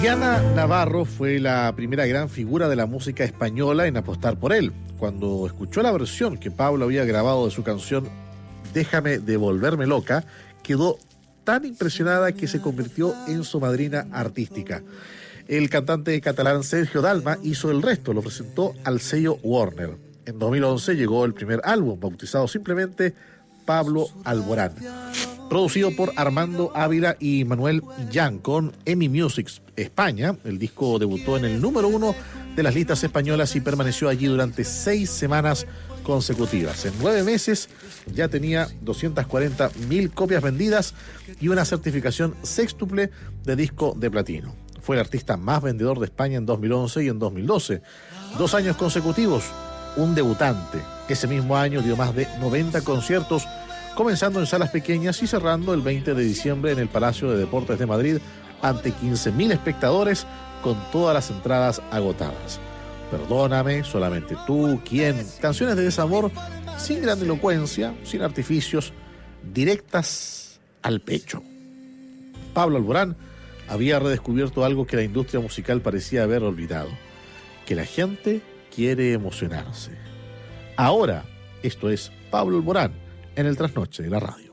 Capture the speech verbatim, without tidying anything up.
Diana Navarro fue la primera gran figura de la música española en apostar por él. Cuando escuchó la versión que Pablo había grabado de su canción Déjame de volverme loca, quedó tan impresionada que se convirtió en su madrina artística. El cantante catalán Sergio Dalma hizo el resto, lo presentó al sello Warner. En dos mil once llegó el primer álbum, bautizado simplemente Pablo Alborán, producido por Armando Ávila y Manuel Illán con EMI Music España. El disco debutó en el número uno de las listas españolas y permaneció allí durante seis semanas consecutivas. En nueve meses ya tenía doscientas cuarenta mil copias vendidas y una certificación sextuple de disco de platino. Fue el artista más vendedor de España en dos mil once y en dos mil doce. Dos años consecutivos, un debutante. Ese mismo año dio más de noventa conciertos, comenzando en salas pequeñas y cerrando el veinte de diciembre en el Palacio de Deportes de Madrid ante quince mil espectadores con todas las entradas agotadas. Perdóname, Solamente tú, ¿Quién? Canciones de desamor sin grandilocuencia, sin artificios, directas al pecho. Pablo Alborán había redescubierto algo que la industria musical parecía haber olvidado: que la gente quiere emocionarse. Ahora, esto es Pablo Alborán en el Trasnoche de la radio.